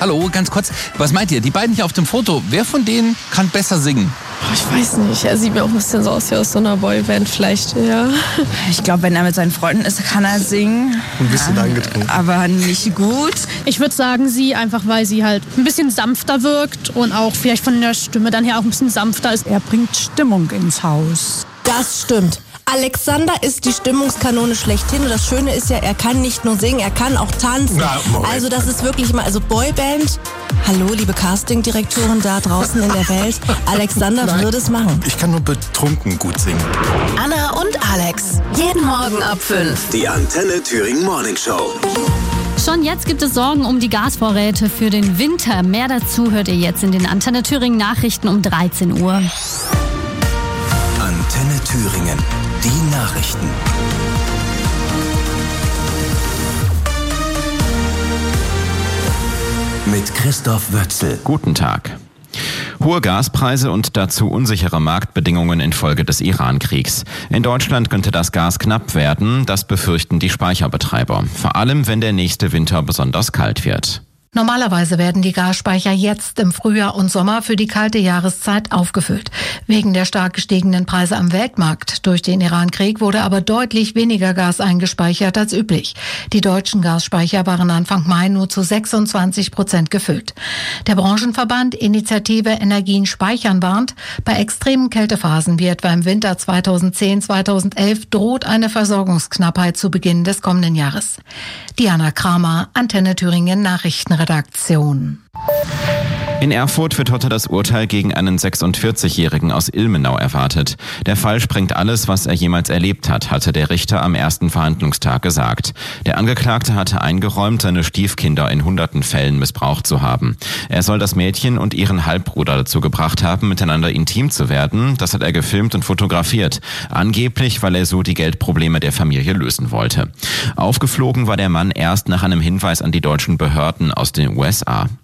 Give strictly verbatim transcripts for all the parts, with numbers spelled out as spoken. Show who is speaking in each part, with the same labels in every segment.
Speaker 1: Hallo, ganz kurz. Was meint ihr? Die beiden hier auf dem Foto, wer von denen kann besser singen?
Speaker 2: Oh, ich weiß nicht. Er sieht mir auch ein bisschen so aus wie aus so einer Boyband vielleicht, ja.
Speaker 3: Ich glaube, wenn er mit seinen Freunden ist, kann er singen.
Speaker 4: Ein bisschen ja, angetrunken.
Speaker 3: Aber nicht gut.
Speaker 5: Ich würde sagen, sie, einfach weil sie halt ein bisschen sanfter wirkt und auch vielleicht von der Stimme dann her auch ein bisschen sanfter ist.
Speaker 6: Er bringt Stimmung ins Haus.
Speaker 7: Das stimmt. Alexander ist die Stimmungskanone schlechthin und das Schöne ist ja, er kann nicht nur singen, er kann auch tanzen.
Speaker 4: Na,
Speaker 7: also das ist wirklich mal, also Boyband, hallo liebe Castingdirektoren da draußen in der Welt, Alexander Nein. würde es machen.
Speaker 4: Ich kann nur betrunken gut singen.
Speaker 8: Anna und Alex, jeden Morgen ab fünf.
Speaker 9: Die Antenne Thüringen Morning Show.
Speaker 10: Schon jetzt gibt es Sorgen um die Gasvorräte für den Winter. Mehr dazu hört ihr jetzt in den Antenne Thüringen Nachrichten um dreizehn Uhr.
Speaker 9: Antenne Thüringen, die Nachrichten. Mit Christoph Wötzel.
Speaker 11: Guten Tag. Hohe Gaspreise und dazu unsichere Marktbedingungen infolge des Iran-Kriegs. In Deutschland könnte das Gas knapp werden, das befürchten die Speicherbetreiber. Vor allem, wenn der nächste Winter besonders kalt wird.
Speaker 12: Normalerweise werden die Gasspeicher jetzt im Frühjahr und Sommer für die kalte Jahreszeit aufgefüllt. Wegen der stark gestiegenen Preise am Weltmarkt durch den Iran-Krieg wurde aber deutlich weniger Gas eingespeichert als üblich. Die deutschen Gasspeicher waren Anfang Mai nur zu sechsundzwanzig Prozent gefüllt. Der Branchenverband Initiative Energien speichern warnt, bei extremen Kältephasen wie etwa im Winter zweitausendzehn zweitausendelf droht eine Versorgungsknappheit zu Beginn des kommenden Jahres. Diana Kramer, Antenne Thüringen Nachrichtenredaktion.
Speaker 11: In Erfurt wird heute das Urteil gegen einen sechsundvierzigjährigen aus Ilmenau erwartet. Der Fall sprengt alles, was er jemals erlebt hat, hatte der Richter am ersten Verhandlungstag gesagt. Der Angeklagte hatte eingeräumt, seine Stiefkinder in hunderten Fällen missbraucht zu haben. Er soll das Mädchen und ihren Halbbruder dazu gebracht haben, miteinander intim zu werden. Das hat er gefilmt und fotografiert. Angeblich, weil er so die Geldprobleme der Familie lösen wollte. Aufgeflogen war der Mann erst nach einem Hinweis an die deutschen Behörden aus den U S A.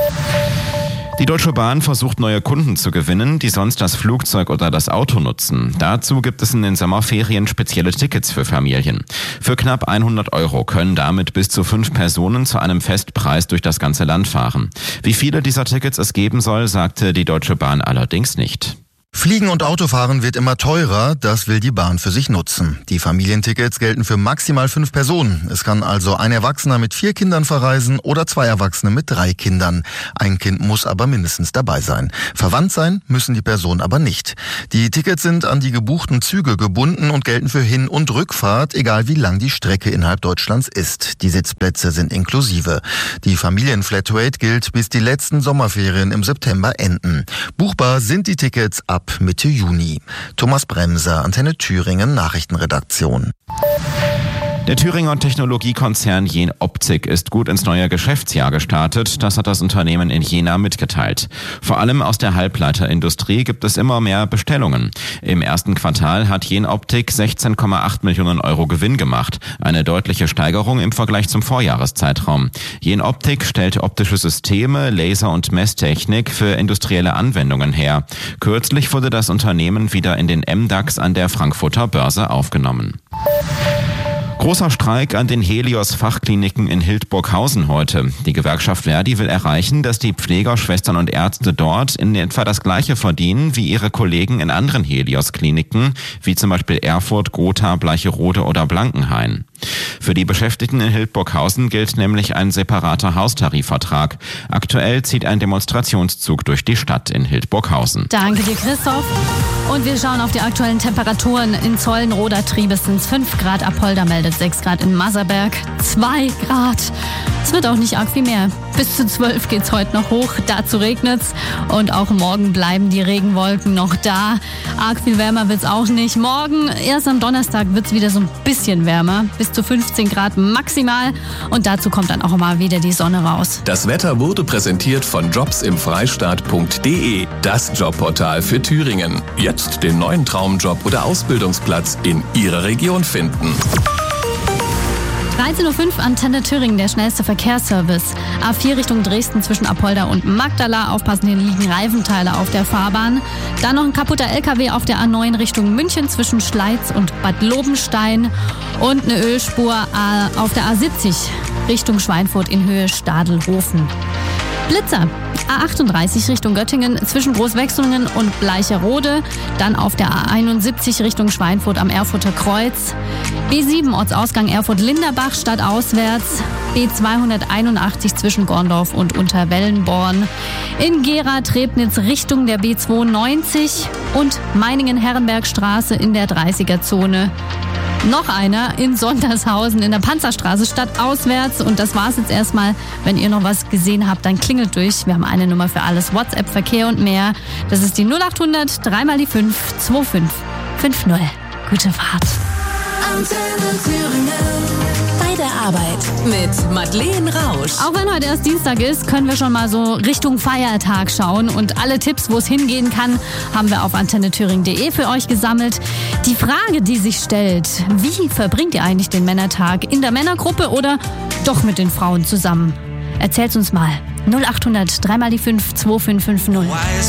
Speaker 11: Die Deutsche Bahn versucht, neue Kunden zu gewinnen, die sonst das Flugzeug oder das Auto nutzen. Dazu gibt es in den Sommerferien spezielle Tickets für Familien. Für knapp hundert Euro können damit bis zu fünf Personen zu einem Festpreis durch das ganze Land fahren. Wie viele dieser Tickets es geben soll, sagte die Deutsche Bahn allerdings nicht.
Speaker 13: Fliegen und Autofahren wird immer teurer, das will die Bahn für sich nutzen. Die Familientickets gelten für maximal fünf Personen. Es kann also ein Erwachsener mit vier Kindern verreisen oder zwei Erwachsene mit drei Kindern. Ein Kind muss aber mindestens dabei sein. Verwandt sein müssen die Personen aber nicht. Die Tickets sind an die gebuchten Züge gebunden und gelten für Hin- und Rückfahrt, egal wie lang die Strecke innerhalb Deutschlands ist. Die Sitzplätze sind inklusive. Die Familienflatrate gilt, bis die letzten Sommerferien im September enden. Buchbar sind die Tickets ab Mitte Juni. Thomas Bremser, Antenne Thüringen Nachrichtenredaktion.
Speaker 11: Der Thüringer Technologiekonzern Jenoptik ist gut ins neue Geschäftsjahr gestartet. Das hat das Unternehmen in Jena mitgeteilt. Vor allem aus der Halbleiterindustrie gibt es immer mehr Bestellungen. Im ersten Quartal hat Jenoptik sechzehn Komma acht Millionen Euro Gewinn gemacht. Eine deutliche Steigerung im Vergleich zum Vorjahreszeitraum. Jenoptik stellt optische Systeme, Laser- und Messtechnik für industrielle Anwendungen her. Kürzlich wurde das Unternehmen wieder in den M DAX an der Frankfurter Börse aufgenommen. Großer Streik an den Helios-Fachkliniken in Hildburghausen heute. Die Gewerkschaft Verdi will erreichen, dass die Pfleger, Schwestern und Ärzte dort in etwa das Gleiche verdienen wie ihre Kollegen in anderen Helios-Kliniken, wie zum Beispiel Erfurt, Gotha, Bleicherode oder Blankenhain. Für die Beschäftigten in Hildburghausen gilt nämlich ein separater Haustarifvertrag. Aktuell zieht ein Demonstrationszug durch die Stadt in Hildburghausen.
Speaker 10: Danke dir, Christoph. Und wir schauen auf die aktuellen Temperaturen. In Zollenroda Triebes sind es fünf Grad, Apolda meldet sechs Grad, in Maserberg zwei Grad. Es wird auch nicht arg viel mehr. Bis zu zwölf geht's heute noch hoch, dazu regnet's. Und auch morgen bleiben die Regenwolken noch da. Arg viel wärmer wird's auch nicht. Morgen, erst am Donnerstag, wird's wieder so ein bisschen wärmer. Bis zu fünfzehn Grad maximal. Und dazu kommt dann auch mal wieder die Sonne raus.
Speaker 9: Das Wetter wurde präsentiert von jobs im freistaat punkt de, das Jobportal für Thüringen. Jetzt den neuen Traumjob oder Ausbildungsplatz in Ihrer Region finden.
Speaker 10: dreizehn Uhr fünf, Antenne Thüringen, der schnellste Verkehrsservice. A vier Richtung Dresden zwischen Apolda und Magdala. Aufpassen, hier liegen Reifenteile auf der Fahrbahn. Dann noch ein kaputter L K W auf der A neun Richtung München zwischen Schleiz und Bad Lobenstein. Und eine Ölspur auf der A siebzig Richtung Schweinfurt in Höhe Stadelhofen. Blitzer. A achtunddreißig Richtung Göttingen zwischen Großwechslungen und Bleicherode. Dann auf der A einundsiebzig Richtung Schweinfurt am Erfurter Kreuz. B sieben Ortsausgang Erfurt-Linderbach stadtauswärts. B zweihunderteinundachtzig zwischen Gorndorf und Unterwellenborn. In Gera-Trebnitz Richtung der B zweiundneunzig und Meiningen-Herrenbergstraße in der dreißiger-Zone. Noch einer in Sondershausen in der Panzerstraße stadtauswärts. Und das war's jetzt erstmal. Wenn ihr noch was gesehen habt, dann klingelt durch. Wir haben eine Nummer für alles. WhatsApp, Verkehr und mehr. Das ist die null acht hundert drei mal die fünf zwei fünf fünf null. Gute Fahrt.
Speaker 8: Antenne Thüringen. Bei der Arbeit mit Madeleine Rausch.
Speaker 10: Auch wenn heute erst Dienstag ist, können wir schon mal so Richtung Feiertag schauen. Und alle Tipps, wo es hingehen kann, haben wir auf antenne thüringen punkt de für euch gesammelt. Die Frage, die sich stellt: Wie verbringt ihr eigentlich den Männertag? In der Männergruppe oder doch mit den Frauen zusammen? Erzählt's uns mal. null acht hundert drei mal die fünf zwei fünf fünf null.